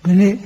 ဒီနေ့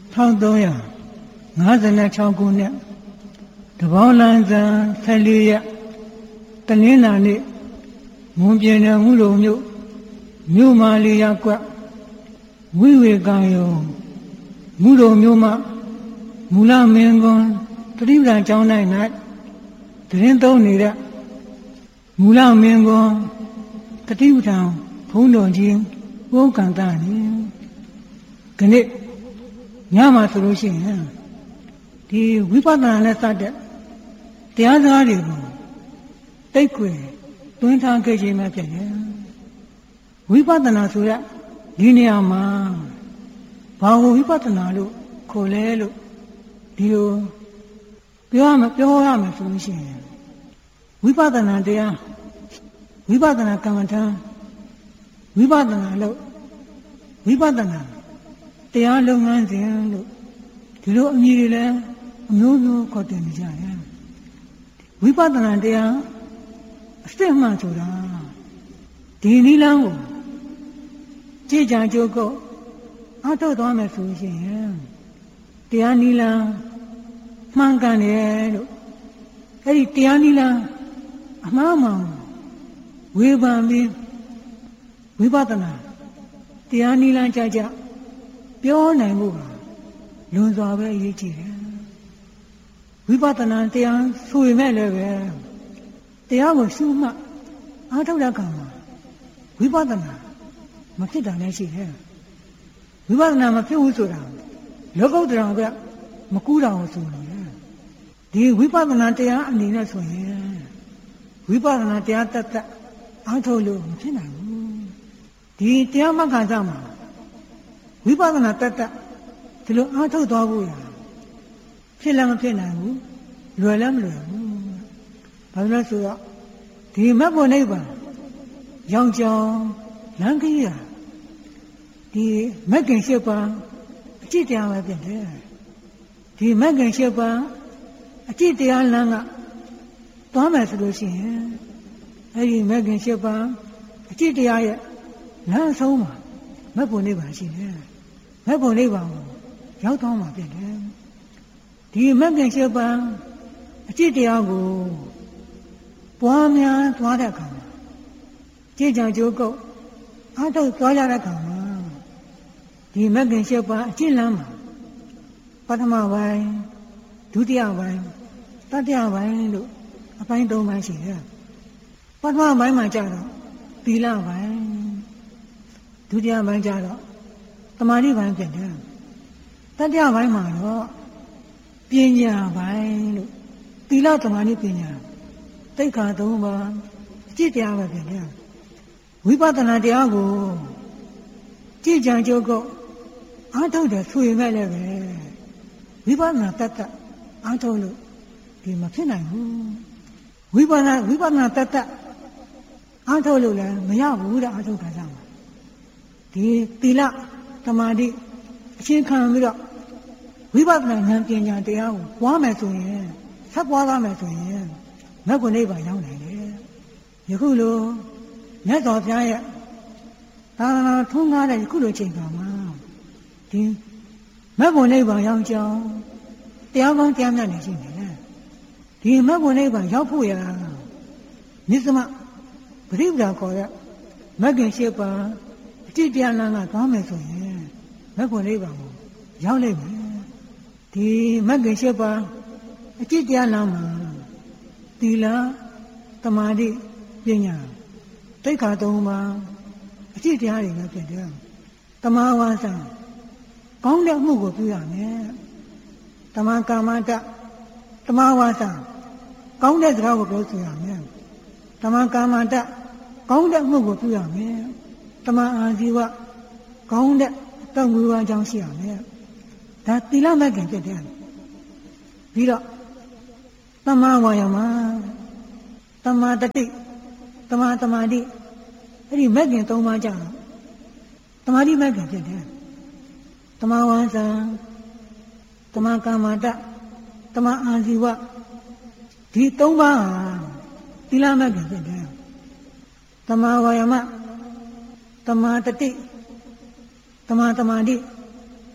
1356ခုနှစ်တပေါင်းလန်းဆန်း14ရက်တနင်္လာနေ့မွန်ပြည်နယ်မူလုံမြို့မာလီယာကွက်ဝိဝေကံယုံမူလုံမြို့မှမူလမင်းကွန်းတတိပဒံကျောင်း၌တရင်သုံးနေတဲ့မူလမင်းကွန်းတတိပဒံဘုန်းတော်ကြီးဘုန်းကံတာနေခဏညမှာဆိုလို့ရှိရင်ဒီဝိပဿနာနဲ့စတဲ့တရားစကားတွေကိုတိတ်ခွေတွင်းထားခဲ့ခြင်းပဲဖြစ်တယ်ဝိပဿနာဆိုရဒီနေရာမှာဘာဝဝိပဿနာလို့ခေါ်လဲလို့ဒီလိုပြောရမယ်ဆိုလို့ရှိရင်ဝိပဿနာတရားဝိပဿနာကမ္မထံဝိပဿနာလို့ဝိပဿနာတရားလုပ်ငန်းစဉ်လို့ဒီလိုအမည်တွေလည်းအမျိုးမျိုးခေါ်တင်နေကြတယ်ဝိပဿနာတရားအစစ်မှန်ဆိုတာဒီနည်းလမ်းကိုကြည်ကြံကြိုးကုပ်အားထုတ်သွားမယ်ဆိုရင်တရားနည်းလမ်းမှန်ကန်တယ်လို့အဲ့ဒီတရားနည်းလမ်းအမှားမှန်ဝေဖန်ပြီးဝိပဿနာတရားနည်းလမ်းကြပြောနိုင်မှုပါလွန်စွာပဲအရေးကြီးတယ်ဝိပဿနာတရားဆိုရင်လည်းပဲတရားကိုရှုမှတ်အားထုတ်တဲ့အခါမှာဝိပဿနာမဖြစ်တာလည်းရှိတယ်ဝိပဿနာမဖြစ်ဘူးဆိုတာလောကုတ္တရာကမကူးတာကိုဆိုလို့ဒီဝိပဿနာတရားအနေနဲ့ဆိုရင်ဝိပဿနာတရားတတ်အားထုတ်လို့မဖြစ်နိုင်ဘူးဒီတရားမှတ်ခါကြမှာဝိပဿနာတတ်ဒီလိုအားထုတ်သွားဖို့ရဖြစ်လည်းမဖြစ်နိုင်ဘူးလွယ်လည်းမလွယ်ဘူးဘာလို့လဲဆိုတော့ဒီမတ်ဖို့နိဗ္ဗာန်ရောင်ကြောင်လမ်းကြီးရဒီမဂ္ဂင်၈ပါးအကျင့်တရားပဲဖြစ်တယ်ဒီမဂ္ဂင်၈ပါးအကျင့်တရားလမ်းကသွားမယ်ဆိုလို့ရှိရင်အဲဒီမဂ္ဂင်၈ပါးအကျင့်တရားရဲ့လမ်းအဆုံးမှာမတ်ဖို့နိဗ္ဗာန်ရှိတယ်မတ်ဖို့နိဗ္ဗာန်ကိုရောက်သွားမှာဖြစ်တယ်ဒီမဂ္ဂင်၈ပါးအကျင့်တရားကိုပွားများသွားတဲ့အခါမှာကြည်ကြံကြိုးကုပ်အားထုတ်သွားရတဲ့အခါမှာဒီမဂ္ဂင်၈ပါးအကျင့်လမ်းမှာပထမပိုင်းဒုတိယပိုင်းတတိယပိုင်းလို့အပိုင်း၃ပိုင်းရှိတယ်ပထမပိုင်းမှာကျတော့သီလပိုင်းဒုတိယပိုင်းကျတော့သမာဓိပိုင်းဖြစ်တယ်တတိယပိုင်းမှာတော့ပညာပိုင်းလို့သီလသမာဓိပညာသိက္ခာ၃ပါးအကျင့်တရားပဲဖြစ်တယ်ဝိပဿနာတရားကိုကြည်ကြံကြိုးကုပ်အားထုတ်တယ်ဆိုရင်လည်းပဲဝိပဿနာတတ်အားထုတ်လို့ဒီမဖြစ်နိုင်ဘူးဝိပဿနာတတ်အားထုတ်လို့လည်းမရဘူးတဲ့အားထုတ်တာကြောင့်ဒီသီလသမာဓိအရှင်းခံပြီးတော့ဝိပဿနာဉာဏ်ပညာတရားကိုပွားမယ်ဆိုရင်ဆက်ပွားသွားမယ်ဆိုရင်မဂ္ဂနိဗ္ဗာန်ရောက်နိုင်တယ်ယခုလိုမြတ်စွာဘုရားရဲ့သာသနာထွန်းကားတဲ့ယခုလိုချိန်မှာဒီမဂ္ဂနိဗ္ဗာန်ရောက်ကြောင်းတရားကောင်းတရားမြတ်နေရှိနေတယ်ဒီမဂ္ဂနိဗ္ဗာန်ရောက်ဖို့ရမြစ်စမပရိပဒါခေါ်တဲ့မဂ္ဂင်၈ပါးအတိတရားလမ်းကသွားမယ်ဆိုရင်မဂ္ဂနိဗ္ဗာန်ကိုရောက်လိမ့်မယ်ဒီမဂ္ဂင်၈ပါးအတိတရားလမ်းမှာသီလသမာဓိပညာသိက္ခာ၃ပါးအတိတရားတွေပဲဖြစ်တယ်သမာဝါစာကောင်းတဲ့အမှုကိုပြုရမယ်သမာကာမတသမာဝါစာကောင်းတဲ့စကားကိုပြောဆိုရမယ်သမာကာမတကောင်းတဲ့အမှုကိုပြုရမယ်သမာအာဇီဝကောင်းတဲ့တောင်းဝါကြောင်းရှိရမယ်ဒါသီလမဂ္ဂင်ဖြစ်တယ်ပြီးတော့သမာဝါယမသမာတတိသမာသမာဓိအဲ့ဒီမဂ္ဂင်၃ပါးကြတော့သမာဓိမဂ္ဂင်ဖြစ်တယ်သမာဝါစာသမာကာမတသမာအာဇီဝဒီ၃ပါးဟာသီလမဂ္ဂင်ဖြစ်တယ်သမာဝါယမသမာတတိသမာသမာဓိ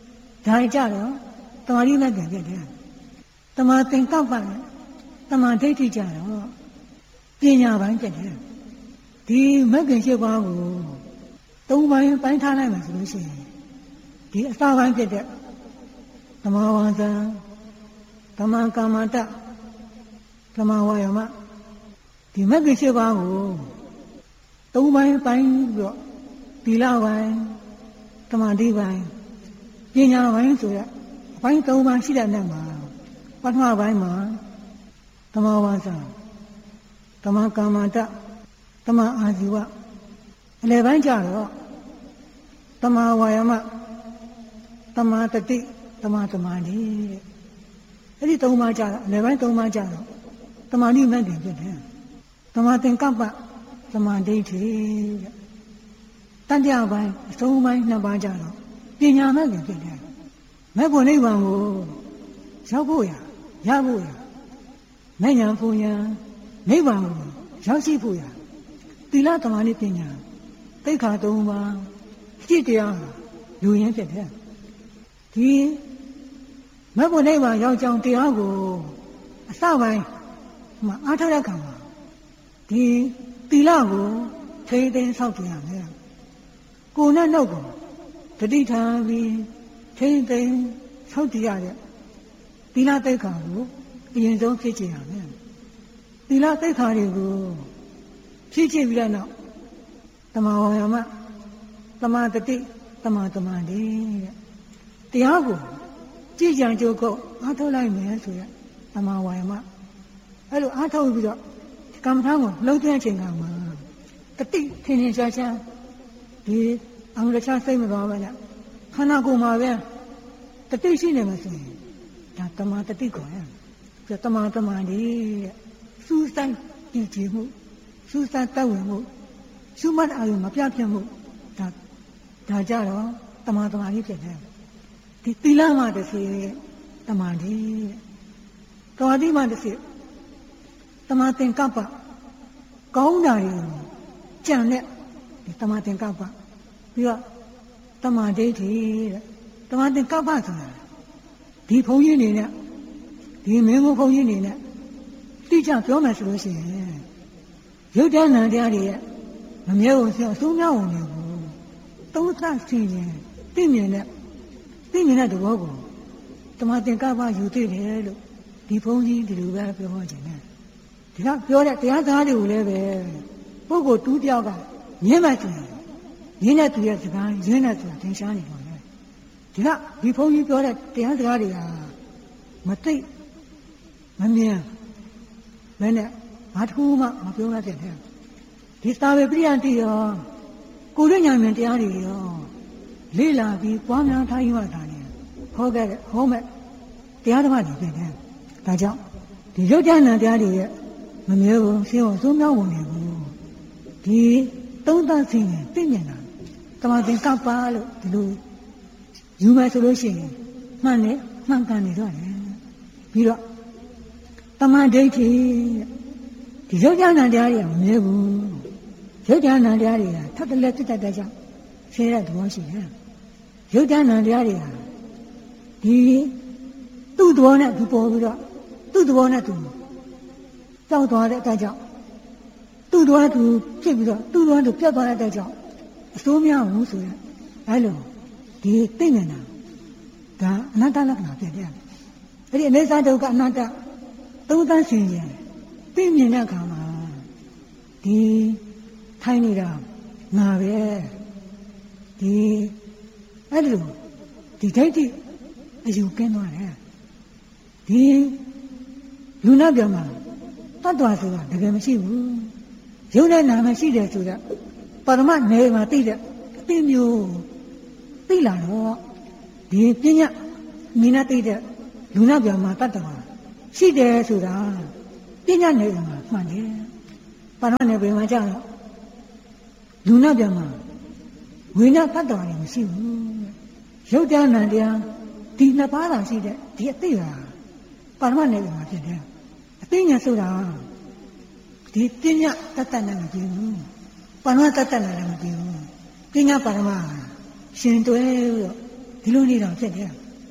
ဒါကြတော့တမာတိမဲ့ကံဖြစ်တယ်တမာသင်္ကပ္ပနဲ့တမာဒိဋ္ဌိကြတော့ပညာပိုင်းဖြစ်တယ်ဒီမဂ္ဂင်၈ပါးကို၃ပိုင်းထားလိုက်မှဆိုလို့ရှိရင်ဒီအစပိုင်းဖြစ်တဲ့သမာဝါစာသမာကမ္မတသမာဝါယာမဒီမဂ္ဂင်၈ပါးကို၃ပိုင်းပြီးတော့သီလပိုင်းသမာဓိပိုင်းပညာပိုင်းဆိုရအပိုင်း၃ပိုင်းရှိတဲ့နေ့မှာပထမပိုင်းမှာသမာဝါစာသမာကမ္မတသမာအာဇီဝအလယ်ပိုင်းကျတော့သမာဝါယာမသမာတတိသမာသမာဓိအဲ့ဒီ၃ပါးကျတော့အလယ်ပိုင်း၃ပါးကျတော့သမာဓိမဲ့တင်ဖြစ်တယ်သမာသင်္ကပ္ပသမာဓိဋ္ဌိတတိယပိုင်းအဆုံးပိုင်း၂ပါးကျတော့ပညာမဲ့တင်ဖြစ်တယ်မဲ့ဖို့နိဗ္ဗာန်ကိုရောက်ဖို့ရဖို့ရမဲ့ညာဖို့ညာနိဗ္ဗာန်ကိုရောက်ရှိဖို့ရသီလသမာဓိပညာသိက္ခာ၃ပါးจิตတရားလူရင်းဖြစ်တယ်ဒီမဘုံနိဗ္ဗာန်ရောက်ကြောင်းတရားကိုအစပိုင်းမှာအားထုတ်တဲ့အခါမှာဒီသီလကိုထိန်းသိမ်းဆောက်တည်ရမယ်ကိုယ်နဲ့နှုတ်ကိုတတိထားပြီးထိန်းသိမ်းဆောက်တည်ရတဲ့သီလသိက္ခာကိုအရင်ဆုံးဖြစ်ချင်ရမယ်သီလသိက္ခာတွေကိုဖြစ်ချင်ပြီးတော့သမာဝါယာမသမာတတိသမာသမာဓိတဲ့တရားကိုကြည်ကြံကြိုးကုပ်အားထုတ်လိုက်မယ်ဆိုရသမာဝါယာမအဲ့လိုအားထုတ်ပြီးတော့ကမ္မထာကိုလှုပ်တဲ့အချိန်ကမှတတိထင်ထင်ရှားရှားဒီအမှန်တရားစိတ်မသွားပဲနဲ့ခန္ဓာကိုယ်မှာပဲတတိရှိနေမှာဆိုရင်ဒါသမာတတိခေါ်ရတယ်သမာသမာဓိတဲ့စူးစိုက်တည်ကြည်မှုစူးစိုက်တတ်ဝင်မှုရှုမှတ်အာရုံမပြတ်ပြတ်မှုဒါကြတော့သမာဓိဖြစ်တယ်ဒီသီလမှတစ်စီသမာဓိသမာဓိမှတစ်စီသမာသင်္ကပ္ပကောင်းတာတွေကြံတဲ့ဒီသမာသင်္ကပ္ပပြီးတော့သမာဓိဋ္ဌိတဲ့သမာသင်္ကပ္ပဆိုတာဒီဘုန်းကြီးနေနဲ့ဒီမင်းဘုန်းကြီးနေနဲ့တိကျပြောမယ်ဆိုလို့ရှိရင်ရုပ်တရားနာတရားတွေရဲ့မမြဲဘူးဆိုအစိုးမြောက်ဝင်နေဘူးသုံးသပ်ဆင်ခြင်သိမြင်တဲ့သဘောကိုသမာသင်္ကပ္ပယူသိတယ်လို့ဒီဘုန်းကြီးဒီလိုပဲပြောဟောခြင်းနဲ့ဒီကပြောတဲ့တရားသားတွေကိုလည်းပဲပုဂ္ဂိုလ်တူးတယောက်ကမြင်မှဆိုရင်ရင်းတဲ့သူရဲ့စကားရင်းတဲ့သူကသင်ရှားနေပါလေဒီဘုန်းကြီးပြောတဲ့တရားစကားတွေဟာမသိမမြင်မနဲ့ဘာတစ်ခုမှမပြောရတဲ့ဒီသာဝေပရိယတိရောကိုယ်ရဉာဏ်မြင်တရားတွေရောလေ့လာပြီးပွားများထားရတာလေဟောမဲ့တရားဓမ္မတွေဖြစ်တယ်ဒါကြောင့်ဒီရုပ်ဉာဏ်တရားတွေရဲ့မမြဲဘူးရှင်းအောင်သုံးမြောက်ဝင်နေဘူးဒီသုံးသပ်ခြင်းနဲ့သိမြင်တာသမာသင်္ကပ္ပလို့ဒီလိုယူမယ်ဆိုလို့ရှိရင်မှန်ကန်နေတော့တယ်ပြီးတော့သမာဓိဋ္ဌိဒီရုပ်ဉာဏ်တရားတွေကမမြဲဘူးရုပ်ဉာဏ်တရားတွေကထပ်တလဲဖြစ်တတ်တဲ့ကြောင့်ဆဲတဲ့သဘောရှိတယ်ရုပ်ဉာဏ်တရားတွေဟာဒီသူ့သဘောနဲ့သူပေါ်ပြီးတော့သူ့သဘောနဲ့သူကြောက်သွားတဲ့အတိုင်းကြောင့်သူ့သဘောနဲ့သူဖြစ်ပြီးတော့သူ့သဘောနဲ့သူပြတ်သွားတဲ့အတိုင်းကြောင့်အစိုးမရဘူးဆိုရင်အဲ့လိုဒီသိနေတာဒါအနတ္တလက္ခဏာဖြစ်တယ်အဲ့ဒီအနေစာဒုက္ခအနတ္တသုံးသပ်ဆင်ခြင်သိမြင်တဲ့အခါမှာဒီထိုင်နေတာငါပဲဒီအဲ့လိုဒီဒိဋ္ဌိအယူကင်းသွားတယ်ဒီလူနာပြောမှာတတ်တော်ဆိုတာတကယ်မရှိဘူးရုပ်နဲ့နာမရှိတယ်ဆိုတော့ပရမတ်နယ်မှာသိတဲ့အသိမျိုးသိလာတော့ဒီပညာမိနာသိတဲ့လူနာပြောမှာတတ်တော်ရှိတယ်ဆိုတာပညာနယ်မှာမှန်တယ်ပရမတ်နယ်မှာကြာတော့လူနာပြောမှာဝိညာဉ်တတ်တော်လည်းမရှိဘူးရုပ်တရားနာတရားဒီနှစ်ပါးသာရှိတဲ့ဒီအသိဟာပါရမတ်နယ်မှာဖြစ်တယ်အသိဉာဏ်ဆိုတာဒီပညာတတ်နဲ့မကြည့်ဘူးပါရမတ်တတ်နဲ့လည်းမကြည့်ဘူးပညာပါရမတ်ရှင်တွဲပြီးတော့ဒီလိုနေတော့ဖြစ်တယ်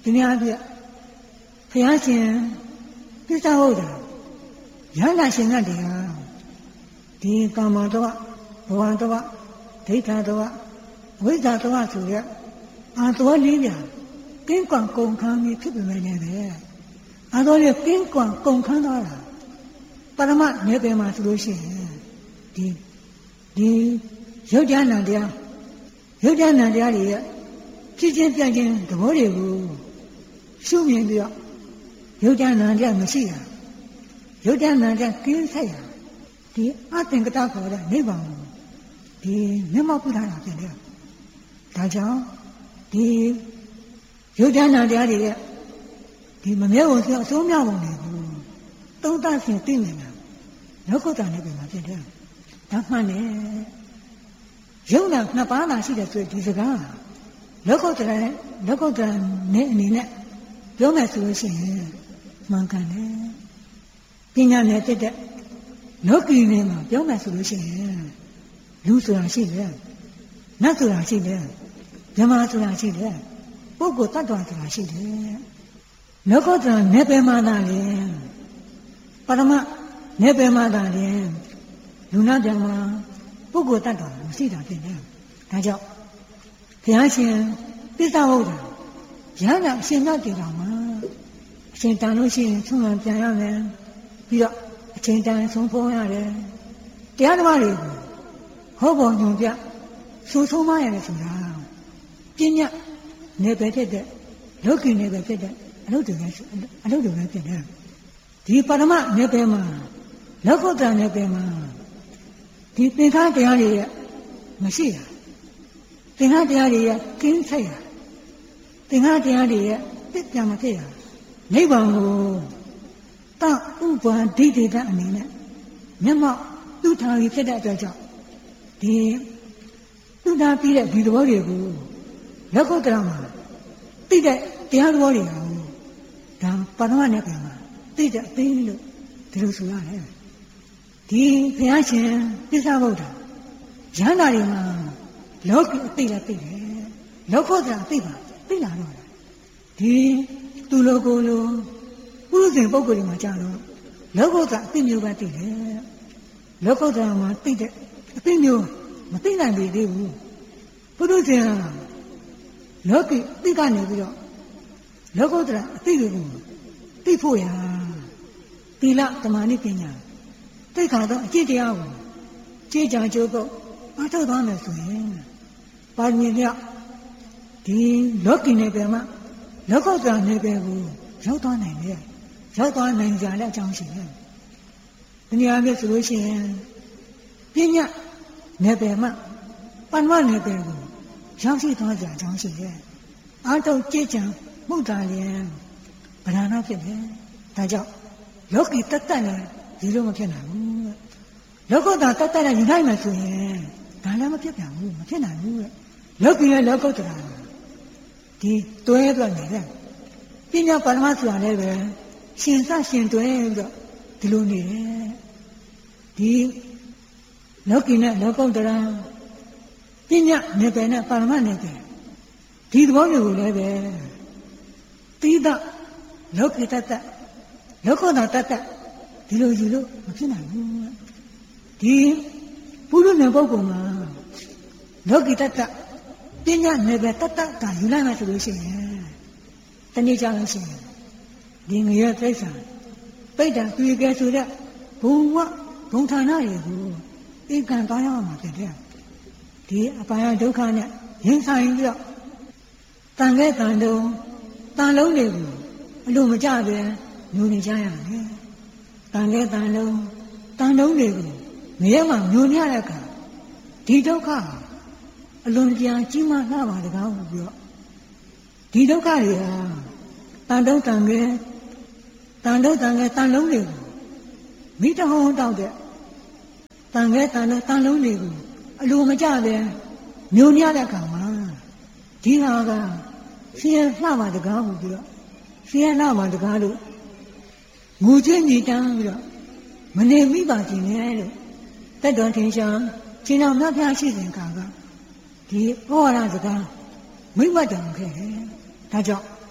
ဒီနေ့အပြည့်ဘုရားရှင်ပြစ္ဆဝုဒ္ဓရဟန္တာရှင်ကတည်းကဒီကာမတဝဘဝတဝဒိဋ္ဌတဝဝိဇ္ဇာတဝဆိုရက်အာတော်လေးပြကင်းကွန်ကုန်ခန်းကြီးဖြစ်ပေမဲ့လည်းပဲအာတော်လေးကင်းကွန်ကုန်ခန်းသွားတာပရမနေပင်မှာဆိုလို့ရှိရင်ဒီရုပ်ဉာဏ်နံတရားရုပ်ဉာဏ်နံတရားတွေရဲ့ဖြစ်ချင်းပြန့်ချင်းသဘောတွေကိုရှုမြင်ပြီးတော့ရုပ်ဉာဏ်နံတရားမရှိတာရုပ်ဉာဏ်နံတရားကင်းဆက်ရဒီအသင်္ကတခေါ်တဲ့နိဗ္ဗာန်ကိုဒီမျက်မှောက်ပြုထားတာဖြစ်တယ်ဒါကြောင့်ဒီရုပ်ဉာဏ်နံတရားတွေရဲ့ဒီမမြဲဝင်အစိုးမြပုံတွေကိုသုံးသပ်စဉ်သိနေတာလောကုတ္တနိဗ္ဗာန်မှာဖြစ်တယ်ဒါမှန်တယ်ရုပ်နာနှစ်ပါးသာရှိတယ်ဆိုဒီစကားလောကုတ္တရာနဲ့အနေနဲ့ပြောမယ်ဆိုလို့ရှိရင်မှန်ကန်တယ်ပညာနဲ့တက်တဲ့လောကီနဲ့မှာပြောမယ်ဆိုလို့ရှိရင်လူဆိုတာရှိတယ်နတ်ဆိုတာရှိတယ်ဓမ္မဆိုတာရှိတယ်ပုဂ္ဂိုလ်တ attva ဆိုတာရှိတယ်လောကုတ္တရာနဲ့ပဲမှသာလေပရမနဲ့ပဲမှသာလေလူနာဓမ္မပုဂ္ဂိုလ်တ attva မရှိတာဖြစ်တယ်ဒါကြောင့်ဘုရားရှင်ပြစ္ဆဝုဒ္ဓရဟန္တာအရှင်မြတ်တေတော်မှာအရှင်တန်လို့ရှိရင်ဆုံးမပြန်ရမယ်ပြီးတော့အချိန်တန်ဆုံးဖုံးရတယ်တရားဓမ္မတွေကိုဟောပေါ်ညွန်ပြဆူဆုံးမရတယ်ဆိုတာပညာနယ်ပယ်ဖြစ်တဲ့လောကီနယ်ပယ်ဖြစ်တဲ့အလုပ်တွေပဲဖြစ်တယ်ဒီပရမနယ်ပယ်မှာလောကုတ္တရာနယ်ပယ်မှာဒီသင်္ခါတရားတွေရဲ့မရှိတာသင်္ခါတရားတွေရဲ့ကင်းဆိုင်တာသင်္ခါတရားတွေရဲ့ပြစ်ပြန်မဖြစ်တာနိဗ္ဗာန်ကိုတဥပ္ပံဒိဋ္ဌိတအနေနဲ့မျက်မှောက်သူထားပြီးဖြစ်တဲ့အတွက်ကြောင့်ဒီသူထားပြီးတဲ့ဒီသဘောတွေကိုလောကုတ္တရာမှာသိတဲ့တရားသဘောတွေကိုဒါပရမနဲ့ပြန်မှာသိတဲ့အသိလို့ဒီလိုဆိုရတယ်ဒီဘုရားရှင်ပြစ္ဆဝုဒ္ဓရဟန္တာတွေမှာလောကီအသိလည်းသိတယ်လောကုတ္တရာအသိပါသိလာတော့ဒီသူလိုကိုလိုပုရုဇဉ်ပုဂ္ဂိုလ်တွေမှာကြာတော့လောကုတ္တရာအသိမျိုးပဲသိတယ်လောကုတ္တရာမှာသိတဲ့အသိမျိုးမသိနိုင်ပြီသေးဘူးပုရုဇဉ်ကလောကီသိကနေပြီးတော့လောကုတ္တရာအသိတွေကိုသိဖို့ရသီလသမာဓိပညာသိခါတော့အကျင့်တရားကိုကြည်ကြံကြိုးကုပ်အားထုတ်သွားမယ်ဆိုရင်ပါရမီမြောက်ဒီလောကီနယ်ပယ်မှာလောကုတ္တရာနယ်ပယ်ကိုရောက်သွားနိုင်တယ်ရောက်သွားနိုင်ကြတဲ့အကြောင်းရှိတယ်ဒီနေရာမျိုးဆိုလို့ရှိရင်ပညာနယ်ပယ်မှာပဏ္ဏနယ်ပယ်ကိုရောက်ရှိသွားကြအကြောင်းရှိတယ်အားထုတ်ကြည်ကြံမှုတာလျင်ဗလာနာဖြစ်တယ်ဒါကြောင့်လောကီတတ်တတ်လည်းဒီလိုမဖြစ်နိုင်ဘူးလောကုတ္တရာတတ်တတ်လည်းယူနိုင်မယ်ဆိုရင်ဒါလည်းမဖြစ်ပြန်ဘူးမဖြစ်နိုင်ဘူးလောကီရဲ့လောကုတ္တရာဒီတွဲပြနေတဲ့ပညာပရမဆိုတာလည်းပဲရှင်စရှင်တွဲပြီးတော့ဒီလိုနေတယ်ဒီလောကီနဲ့လောကုတ္တရာပညာနယ်ပယ်နဲ့ပရမနယ်ပယ်ဒီသဘောမျိုးကိုလည်းပဲတိဒလောကီတတ်တတ်လောကုတ္တရာတတ်တတ်ဒီလိုယူလို့မဖြစ်နိုင်ဘူးဒီပုရုဇဉ်ပုဂ္ဂိုလ်မှာလောကီတတ်တတ်ပညာနယ်ပယ်တတ်တတ်ကယူလိုက်မှဆိုလို့ရှိရင်တနေ့ကြလို့ရှိရင်ဒီငရဲသိစ္စာပိဋ္ဌာတွေ့ကြဆိုတဲ့ဘုံဘုံဌာနတွေကိုဧကံသွားရမှာဖြစ်တယ်ဒီအပါယဒုက္ခနဲ့ရင်ဆိုင်ပြီးတော့တန်ခဲ့တန်တုံတန်လုံးတွေကိုအလိုမကျပဲညှိုနေကြရတယ်တန်ခဲ့တန်လုံးတန်လုံးတွေကိုငရဲမှာညှိုနေရတဲ့အခါဒီဒုက္ခအလွန်ကြာကြီးမားလှပါတကားလို့ပြောဒီဒုက္ခတွေဟာတန်တုံတန်ခဲ့တန်လုံးတွေကိုမိတဟုံးတောက်တဲ့တန်ခဲ့တန်လုံးတွေကိုအလိုမကျပဲညှိုနေရတဲ့အခါမှာဒီဟာကဆင်းရဲလှပါတကားလို့ပြောဆင်းရဲလှပါတကားလို့ငိုချင်းညီတန်းပြီးတော့မနေမိပါခြင်းနဲ့လို့တက်တော်ထင်ရှားရှင်တော်မြတ်ဖျားရှိစဉ်ကဒီဩဝါဒစကားမိတ်ဝတ်တော်ခဲ့တယ်ဒါကြောင့်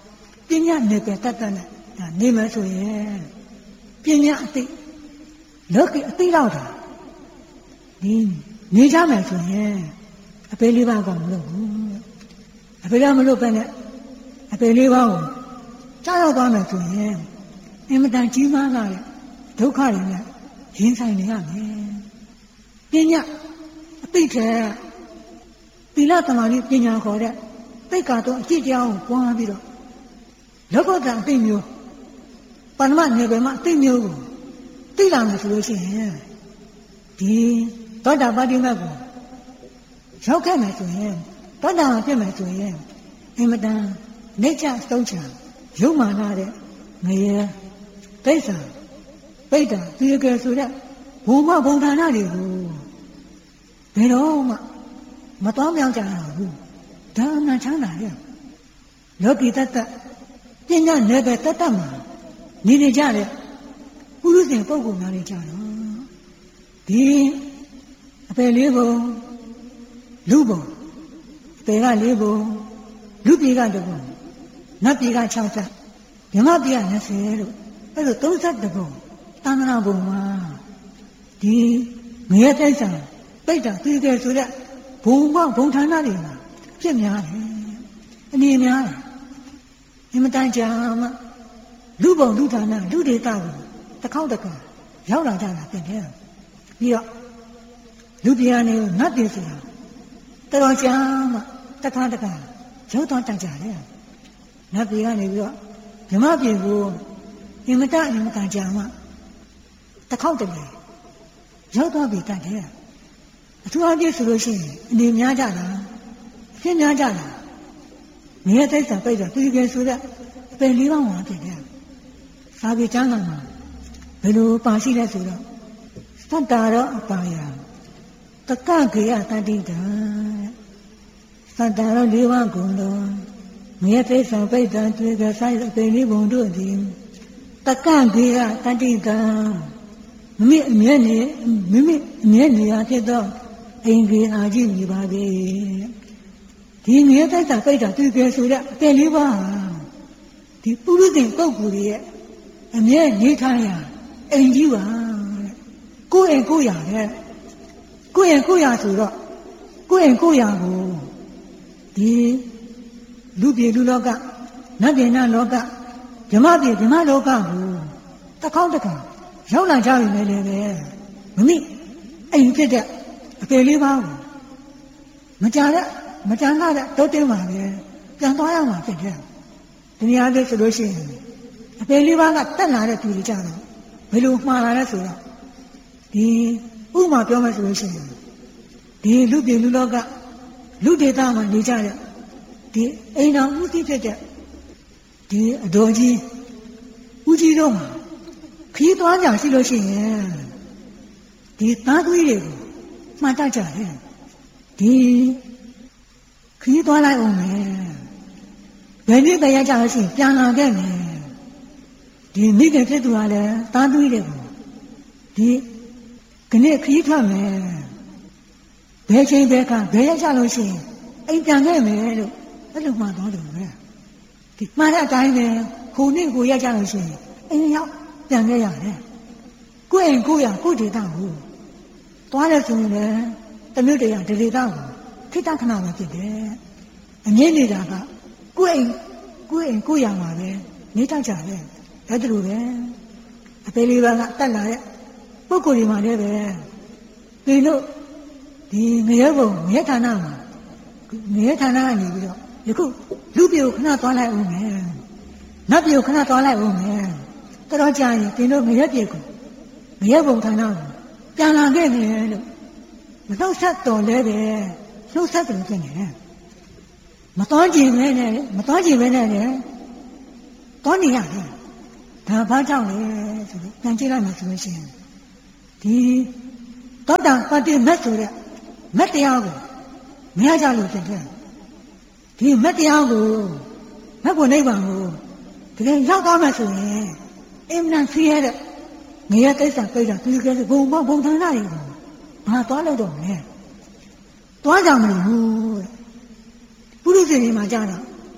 ပညာနယ်ပယ်တတ်တဲ့နေမယ်ဆိုရင်ပညာအသိလောကအသိလောက်တာဒီနေကြမယ်ဆိုရင်အပေလေးပါးကမလို့ဘူးအပေလည်းမလို့ပဲနဲ့အပေလေးပါးကိုကြားရောက်သွားမယ်ဆိုရင်အင်မတန်ကြီးမားလာတဲ့ဒုက္ခတွေနဲ့ရင်ဆိုင်နေရမယ်ပညာအသိတဲ့သီလသမာဓိပညာခေါ်တဲ့သိက္ခာတော့အကျင့်တရားကိုပွားပြီးတော့လောကုတ္တရာအသိမျိုးပဏ္ဏမနယ်ပယ်မှာအသိမျိုးကိုသိလာမယ်ဆိုလို့ရှိရင်ဒီသောတာပတ္တိမတ်ကိုရောက်ခဲ့မယ်ဆိုရင်သောတာပန်ဖြစ်မယ်ဆိုရင်အင်မတန်နေချသုံးချရုပ်မာနာတဲ့ငရေတိစ္ဆာပိဋ္ဌာဒီကဲဆိုတဲ့ဘုံမဘုံဌာနတွေကိုဘယ်တော့မှမတော်မြောက်ကြရဘူးဒါမှချမ်းသာရဲ့လောကီတတ္တပညာနယ်ပယ်တတ္တမှာနေနေကြတဲ့ပုရုษင်ပုဂ္ဂိုလ်များတွေကြတော့ဒီအပယ်လေးပုံလူပုံအပယ်ကလေးပုံလူပြေကတစ်ပုံနတ်ပြေက60မြမပြေက20လို့အဲ့လို32ပုံသာသနာ့ဘုံမှာဒီငရဲတိစ္ဆာပိဋ္ဌာသီကဲဆိုတဲ့ဘုံမဘုံဌာနတွေမှာဖြစ်များတယ်အနေများတယ်အင်မတန်ကြာမှလူဘုံလူဌာနလူဒေတာကိုတစ်ခေါက်တစ်ခါရောက်လာကြတာဖြစ်တယ်ပြီးတော့လူပြာနေနတ်ပြည်ဆိုတာတော်တော်ကြာမှတစ်ခါတစ်ခါရောက်တော့တတ်ကြတယ်နတ်ပြည်ကနေပြီးတော့ဓမ္မပြည်ကိုအင်မတန်ကြာမှတစ်ခေါက်တစ်လေရောက်တော့ပြီတတ်တယ်အထူးအပြည့်ဆိုလို့ရှိရင်အနေများကြတာအဖြစ်များကြတာငရဲတိစ္ဆာပိဋ္ဌာသူကဲဆိုတဲ့အပယ်လေးပါးမှာဖြစ်တယ်သာဝေကျမ်းစာမှာဘယ်လိုပါရှိလဲဆိုတော့သတ္တာရောအပါယတက္ကကေယတတိတံသတ္တာရောလေးပါးကုန်သောငရဲတိစ္ဆာပိဋ္ဌာသူကဲဆိုင်အပယ်လေးပုံတို့သည်တက္ကကေယတတိတံမိမိအမြဲနေရာဖြစ်သောအိမ်ကြီးအာကြီးမြည်ပါပေဒီငရဲတိစ္ဆာပိဋ္ဌာသူကဲဆိုတဲ့အပယ်လေးပါးဒီပုရုသင်ပုဂ္ဂိုလ်ရဲ့အမြဲနေထိုင်ရာအိမ်ကြီးပါတဲ့ကိုယ့်အိမ်ကိုယ့်ရာတဲ့ကိုယ့်အိမ်ကိုယ့်ရာဆိုတော့ကိုယ့်အိမ်ကိုယ့်ရာကိုဒီလူပြည်လူလောကနတ်ပြည်နတ်လောကဓမ္မပြည်ဓမ္မလောကကိုတစ်ခေါက်တစ်ခါရောက်လာကြပြီလေလေပဲမမိအိမ်ဖြစ်တဲ့အပေလေးပါးကိုမကြတဲ့တိုးတင်းပါပဲပြန်သွားရမှာဖြစ်တယ်ဒီနေရာလေးဆိုလို့ရှိရင်အပေလေးပါးကတက်လာတဲ့သူတွေကြတော့ဘယ်လိုမှားလာလဲဆိုတော့ဒီဥမာပြောမယ်ဆိုလို့ရှိရင်ဒီလူပြည်လူလောကလူဒေသမှာနေကြတဲ့ဒီအိမ်တော်ဦးစီးဖြစ်တဲ့ဒီအတော်ကြီးဦးကြီးတို့မှာခီးသွားကြရှိလို့ရှိရင်ဒီသားသမီးတွေကိုမှတ်တတ်ကြတယ်ဒီခီးသွားလိုက်အောင်မယ်ဘယ်နည်းတရားကြလို့ရှိရင်ပြန်လာခဲ့မယ်ဒီမိခင်ဖြစ်သူကလည်းသားသမီးတွေကိုဒီခဏခီးထွက်မယ်ဘယ်ချိန်ဘယ်ခါဘယ်ရက်ကြလို့ရှိရင်အိမ်ပြန်ခဲ့မယ်လို့အဲ့လိုမှတော့တယ်ပဲဒီမှားတဲ့အတိုင်းပဲခုနှစ်ကိုရက်ကြလို့ရှိရင်အိမ်ရောက်ပြန်ခဲ့ရတယ်ကိုယ့်အိမ်ကိုယ့်ရကိုယ့်ဒေသကိုသွားတယ်ဆိုရင်လည်းတမျိုးတည်းရဒေသကိုခိတ္တခဏပဲဖြစ်တယ်အမြင့်နေတာကကိုယ့်အိမ်ကိုယ့်ရမှာပဲနေတတ်ကြတယ်အဲ့ဒါလိုပဲအပေလေးပါးကတက်လာတဲ့ပုဂ္ဂိုလ်တွေမှာလည်းပဲဒီလိုဒီငရဲဘုံငရဲဌာနမှာငရဲဌာနကနေပြီးတော့ယခုလူပြေကိုခဏသွားလိုက်ဦးမယ်နတ်ပြေကိုခဏသွားလိုက်ဦးမယ်တော်တော်ကြာရင်ဒီလိုငရဲပြေကိုငရဲဘုံဌာနကိုပြန်လာခဲ့တယ်လို့မနှုတ်ဆက်တော်လဲပဲနှုတ်ဆက်တယ်ဖြစ်နေတယ်မတော်ကြည့်ပဲနဲ့သွားနေရတယ်ဒါဘာကြောင့်လဲဆိုတော့ပြန်ကြည့်လိုက်မှဆိုလို့ရှိရင်ဒီသောတာပတ္တိမတ်ဆိုတဲ့မတ်တရားကိုမရကြလို့ဖြစ်တယ်ဒီမတ်တရားကိုမတ်ကိုနိဗ္ဗာန်ကိုတကယ်ရောက်သွားမှဆိုရင်အင်မတန်ဆင်းရဲတဲ့ငရဲတိစ္ဆာပိဋ္ဌာသူကဲဘုံဘုံဌာနတွေကိုဘာသွားလို့တော့မလဲသွားကြမလို့ပုရိသေတွေမှာကြတော့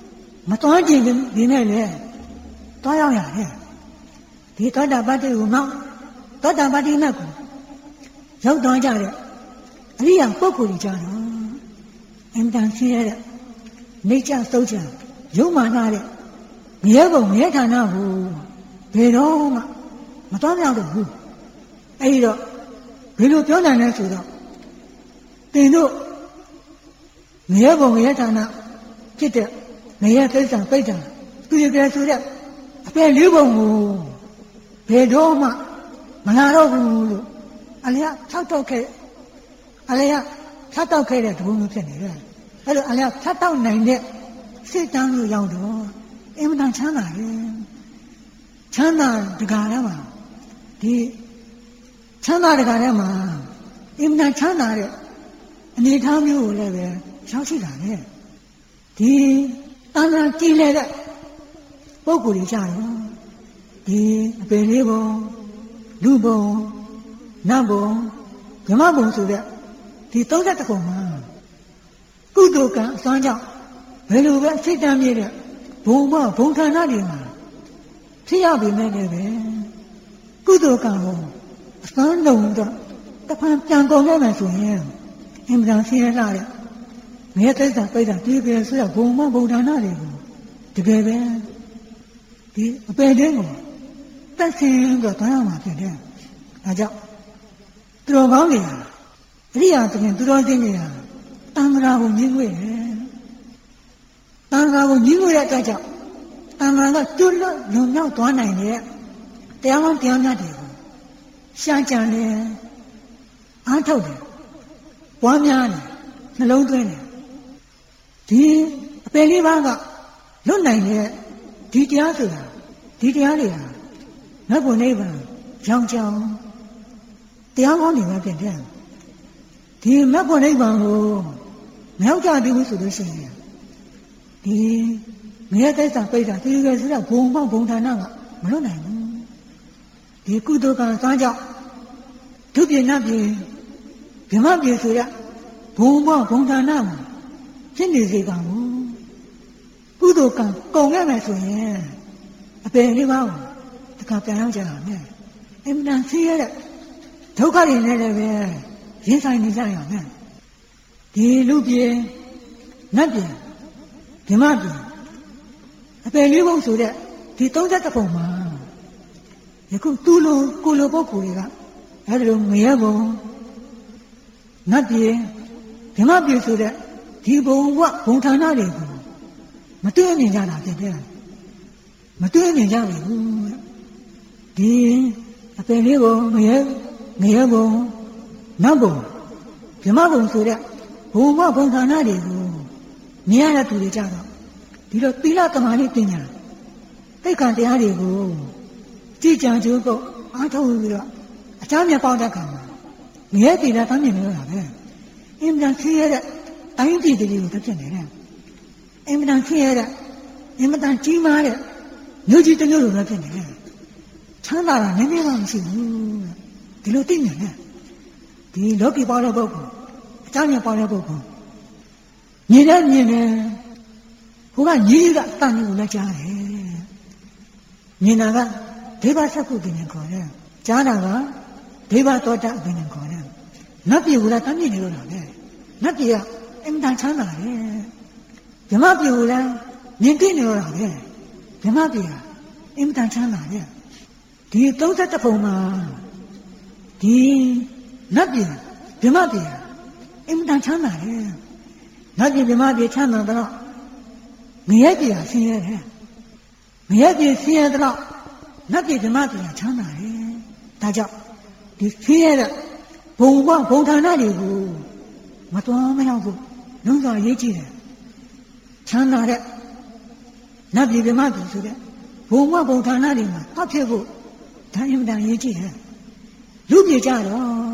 မတော်ကြည့်ဒီနဲ့လေတော်ရောက်ရတယ်ဒီသောတာပတ္တိကိုမှသောတာပတ္တိနဲ့ကိုရောက်တော်ကြတဲ့အရိယာပုဂ္ဂိုလ်ကြီးကြတော့အင်တန်ဆင်းရဲတဲ့နေကြသုတ်ချရုံမာနာတဲ့မြဲပုံမြဲဌာနကိုဘယ်တော့မှမတော်မြောက်တော့ဘူးအဲဒီတော့ဘယ်လိုပြောနိုင်လဲဆိုတော့သင်တို့မြဲပုံမြဲဌာနဖြစ်တဲ့မြဲသိစ္စာပိဋ္ဌာသူရပြဆိုတဲ့အပေလေးပုံကိုဘယ်တော့မှမလာတော့ဘူးလို့အလျာ၆တော့ခဲ့အလျာ၆တော့ခဲ့တဲ့တဘုံမျိုးဖြစ်နေတယ်အဲ့လိုအလျာ၆တော့နိုင်တဲ့စိတ်တမ်းလို့ရောက်တော့အင်မတန်ချမ်းသာတယ်ချမ်းသာတကားထဲမှာဒီချမ်းသာတကားထဲမှာအင်မတန်ချမ်းသာတဲ့အနေအထားမျိုးကိုလည်းပဲရောက်ရှိတာလေဒီတန်ត្រာကြည်လဲတဲ့ပုဂ္ဂိုလ်တွေကြတော့ဒီအပေလေးဘုံလူဘုံနတ်ဘုံဗြဟ္မဘုံဆိုတဲ့ဒီ31ခုမှာကုသိုလ်ကံအစွမ်းကြောင့်ဘယ်လိုပဲစိတ်တမ်းမြဲတဲ့ဘုံဘဌာနတွေမှာဖြစ်ရပြီမဲ့လည်းပဲကုသိုလ်ကံကိုအစွမ်းလုံးတော့တဖန်ပြန်ကုန်ခဲ့မယ်ဆိုရင်အင်မတန်ဆင်းရဲလာတဲ့မြဲသိစ္စာပိဋကပြေပြေဆိုရဘုံဘဌာနတွေကိုတကယ်ပဲဒီအပေတင်းကိုတက်ဆင်းတော့တွားရမှာဖြစ်တယ်။ဒါကြောင့်သူတော်ကောင်းတွေဟာအရိယာသခင်သူတော်စင်းတွေဟာတန်ခါကိုမြင်ွေတယ်။တန်ခါကိုမြင်ွေတဲ့အတွက်ကြောင့်တန်ခါကတွတ်လွတ်လုံမြောက်သွားနိုင်တဲ့တရားကောင်းတရားမြတ်တွေကိုရှားကြံတယ်အားထုတ်တယ်ပွားများတယ်နှလုံးသွင်းတယ်ဒီအပေလေးပါးကလွတ်နိုင်တဲ့ဒီတရားဆိုတာဒီတရားတွေဟာမဂ္ဂနိဗ္ဗာန်ကြောင်းကြောင်းတရားကောင်းတွေပဲဖြစ်တယ်ဒီမဂ္ဂနိဗ္ဗာန်ကိုမရောက်ကြသေးဘူးဆိုလို့ရှိရင်ဒီမြဲသိစ္စာပိဋကသေရဆိုတဲ့ဘုံပေါင်းဘုံဌာနကမလွတ်နိုင်ဘူးဒီကုသိုလ်ကံစားကြောင့်ဒုပြိဏပြေဗြဟ္မပြေဆိုတဲ့ဘုံပေါင်းဘုံဌာနမှာဖြစ်နေစေကံကိုကုသိုလ်ကံကုန်ခဲ့မယ်ဆိုရင်အပင်လေးပါးကိုတခါပြန်ရောက်ကြတာနဲ့အင်မတန်ဆင်းရဲတဲ့ဒုက္ခတွေနဲ့လည်းပဲရင်ဆိုင်နေကြရမယ်ဒီလူပြေနတ်ပြေဗြဟ္မပြေအပယ်လေးဘုံဆိုတဲ့ဒီ31ပုံမှာယခုသူ့လိုကိုလိုပုဂ္ဂိုလ်တွေကအဲဒီလိုငရဲဘုံနတ်ပြေဗြဟ္မပြေဆိုတဲ့ဒီဘုံကဘုံဌာနတွေကိုမတွေ့မြင်ကြတာဖြစ်တယ်မတွေ့မြင်ကြဘူးဒီအပယ်လေးဘုံငရဲဘုံနတ်ဘုံဗြဟ္မဘုံဆိုတဲ့ဘုံကဘုံဌာနတွေကိုမြင်ရတဲ့သူတွေကြတော့ဒီလိုသီလသမာဓိပညာသိက္ခာတရားတွေကိုကြည်ကြံကြိုးကုပ်အားထုတ်ပြီးတော့အချမ်းမြတ်ပေါက်တဲ့ခါမှာမြဲသီလတမ်းမြင်လို့ရပဲအင်မတန်ဆင်းရဲတဲ့တိုင်းပြည်တွေကိုတက်ဖြစ်နေတယ်အင်မတန်ဆင်းရဲတဲ့အင်မတန်ကြီးမားတဲ့မြို့ကြီးတစ်မြို့လိုပဲဖြစ်နေတယ်ချမ်းသာတာနည်းနည်းမှမရှိဘူးဒီလိုသိမြင်တယ်ဒီလောကီပေါက်တဲ့ပုဂ္ဂိုလ်အချမ်းမြတ်ပေါက်တဲ့ပုဂ္ဂိုလ်မြင်တယ်ဟိုကညီးကတန်ကိုလည်းကြားတယ်မြင်တာကဒေဝသက္ကုပင်နဲ့ခေါ်တယ်ကြားတာကဒေဝသောတာပင်နဲ့ခေါ်တယ်နတ်ပြည်ကလည်းတမ်းမြင်နေလို့လားပဲနတ်ပြည်ကအင်မတန်ချမ်းသာတယ်ဗြဟ္မပြည်ကလည်းမြင်သိနေလို့လားပဲဗြဟ္မပြည်ကအင်မတန်ချမ်းသာတယ်ဒီ31ပုံမှာဒီနတ်ပြည်ဗြဟ္မပြည်အင်မတန်ချမ်းသာတယ်နတ်ပြည်ဗြဟ္မပြည်ချမ်းသာတော့ငရဲပြည်ဆင်းရဲတယ်ငရဲပြည်ဆင်းရဲတော့နတ်ပြည်ဗြဟ္မပြည်ချမ်းသာတယ်ဒါကြောင့်ဒီဆင်းရဲတဲ့ဘုံဘုံဌာနတွေကိုမတော်မရောက်ဘူးလုံးစွာရေးကြည့်တယ်ချမ်းသာတဲ့နတ်ပြည်ဗြဟ္မပြည်ဆိုတဲ့ဘုံဌာနတွေမှာဖတ်ဖြစ်ဖို့ဒါအင်မတန်ရေးကြည့်တယ်လူပြည်ကြတော့